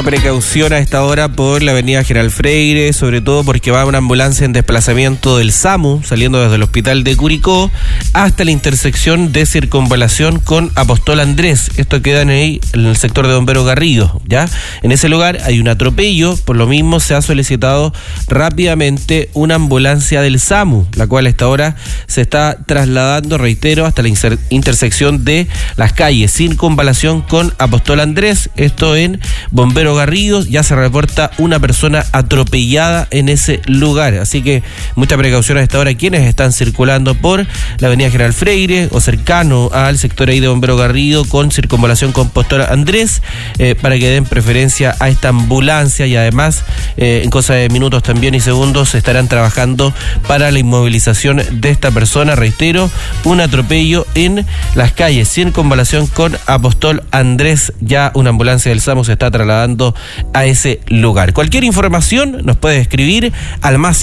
precaución a esta hora por la avenida General Freire, sobre todo porque va una ambulancia en desplazamiento del SAMU, saliendo desde el hospital de Curicó hasta la intersección de Circunvalación con Apóstol Andrés. Esto queda en el sector de Bombero Garrido, ¿ya? En ese lugar hay un atropello, por lo mismo se ha solicitado rápidamente una ambulancia del SAMU, la cual a esta hora se está trasladando, reitero, hasta la intersección de las calles Circunvalación con Apóstol Andrés, esto en Bombero Garrido. Ya se reporta una persona atropellada en ese lugar, así que mucha precaución a esta hora quienes están circulando por la avenida General Freire o cercano al sector ahí de Bombero Garrido con Circunvalación con Apóstol Andrés, para que den preferencia a esta ambulancia, y además en cosa de minutos también y segundos estarán trabajando para la inmovilización de esta persona. Reitero, un atropello en las calles Circunvalación con Apóstol Andrés. Ya una ambulancia del SAMU se está trasladando a ese lugar. Cualquier información nos puede escribir al más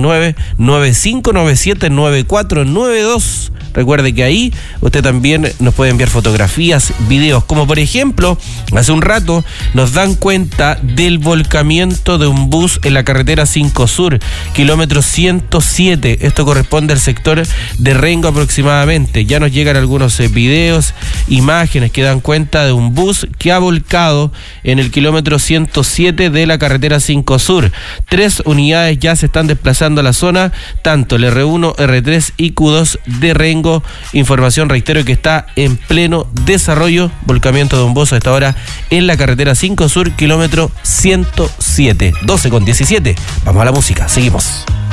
569-9597-9492. Recuerde que ahí usted también nos puede enviar fotografías, videos, como por ejemplo, hace un rato nos dan cuenta del volcamiento de un bus en la carretera 5 Sur, kilómetro 107. Esto corresponde al sector de Rengo aproximadamente. Ya nos llegan algunos videos, imágenes que dan cuenta de un bus que ha volcado en el kilómetro 107 de la carretera 5 Sur. 3 unidades ya se están desplazando a la zona, tanto el R1, R3 y Q2 de Rengo. Información, reitero, que está en pleno desarrollo. Volcamiento de un bus a esta hora en la carretera 5 Sur, kilómetro 107. 12:17. Vamos a la música, seguimos.